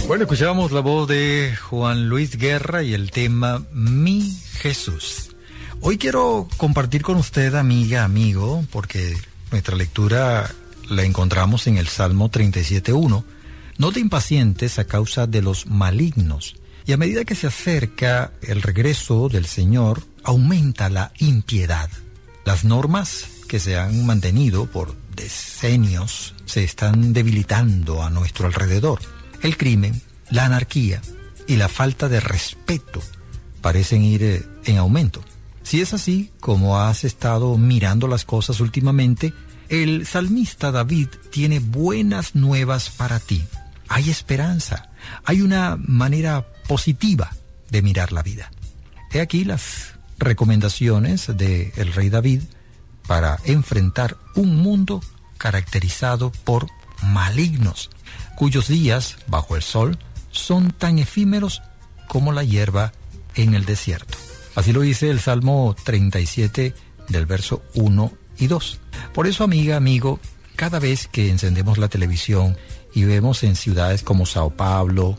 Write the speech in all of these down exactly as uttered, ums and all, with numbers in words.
Bueno, escuchábamos la voz de Juan Luis Guerra y el tema Mi Jesús. Hoy quiero compartir con usted, amiga, amigo, porque nuestra lectura la encontramos en el Salmo treinta y siete uno. No te impacientes a causa de los malignos. Y a medida que se acerca el regreso del Señor, aumenta la impiedad. Las normas que se han mantenido por decenios se están debilitando a nuestro alrededor. El crimen, la anarquía y la falta de respeto parecen ir eh, en aumento. Si es así, como has estado mirando las cosas últimamente, el salmista David tiene buenas nuevas para ti. Hay esperanza, hay una manera positiva de mirar la vida. He aquí las recomendaciones del rey David para enfrentar un mundo caracterizado por malignos, cuyos días bajo el sol son tan efímeros como la hierba en el desierto. Así lo dice el Salmo treinta y siete del verso uno y dos. Por eso, amiga, amigo, cada vez que encendemos la televisión y vemos en ciudades como Sao Paulo,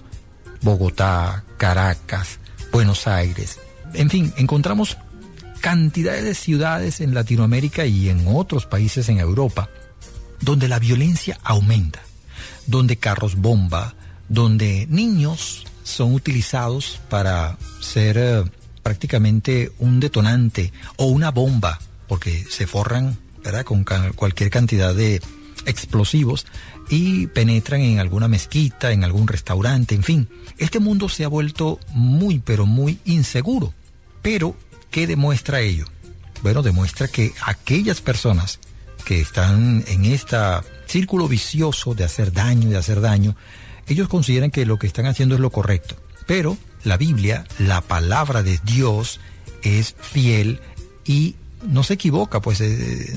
Bogotá, Caracas, Buenos Aires, en fin, encontramos cantidades de ciudades en Latinoamérica y en otros países en Europa donde la violencia aumenta, donde carros bomba, donde niños son utilizados para ser eh, prácticamente un detonante o una bomba, porque se forran, ¿verdad?, con ca- cualquier cantidad de explosivos y penetran en alguna mezquita, en algún restaurante, en fin. Este mundo se ha vuelto muy, pero muy inseguro. Pero, ¿qué demuestra ello? Bueno, demuestra que aquellas personas que están en este círculo vicioso de hacer daño y de hacer daño, ellos consideran que lo que están haciendo es lo correcto. Pero la Biblia, la palabra de Dios, es fiel y no se equivoca, pues eh,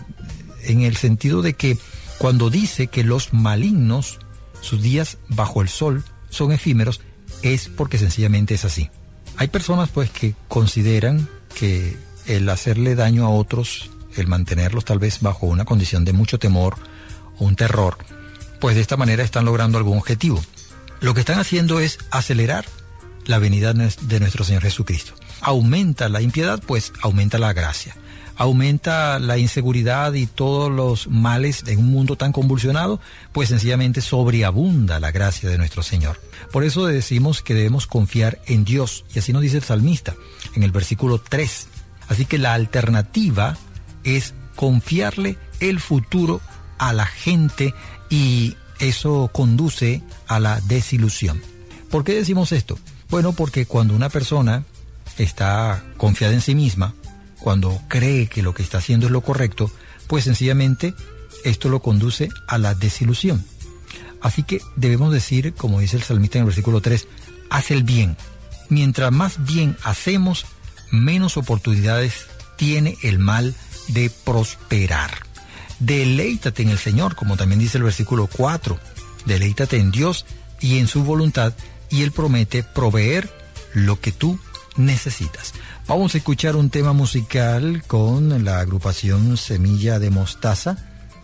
en el sentido de que cuando dice que los malignos, sus días bajo el sol son efímeros, es porque sencillamente es así. Hay personas pues que consideran que el hacerle daño a otros, el mantenerlos tal vez bajo una condición de mucho temor o un terror, pues de esta manera están logrando algún objetivo. Lo que están haciendo es acelerar la venida de nuestro Señor Jesucristo. Aumenta la impiedad, pues aumenta la gracia. Aumenta la inseguridad y todos los males en un mundo tan convulsionado, pues sencillamente sobreabunda la gracia de nuestro Señor. Por eso decimos que debemos confiar en Dios, y así nos dice el salmista en el versículo tres. Así que la alternativa es confiarle el futuro a la gente, y eso conduce a la desilusión. ¿Por qué decimos esto? Bueno, porque cuando una persona está confiada en sí misma, cuando cree que lo que está haciendo es lo correcto, pues sencillamente esto lo conduce a la desilusión. Así que debemos decir, como dice el salmista en el versículo tres, haz el bien. Mientras más bien hacemos, menos oportunidades tiene el mal de prosperar. Deleítate en el Señor, como también dice el versículo cuatro. Deleítate en Dios y en su voluntad, y Él promete proveer lo que tú necesitas. Vamos a escuchar un tema musical con la agrupación Semilla de Mostaza,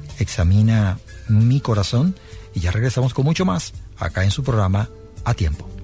Examina mi corazón, y ya regresamos con mucho más acá en su programa A Tiempo.